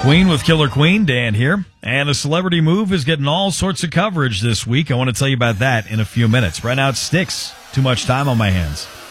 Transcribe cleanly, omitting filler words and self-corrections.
Queen with Killer Queen, Dan here. And a celebrity move is getting all sorts of coverage this week. I want to tell you about that in a few minutes. Right now it sticks. Too much time on my hands.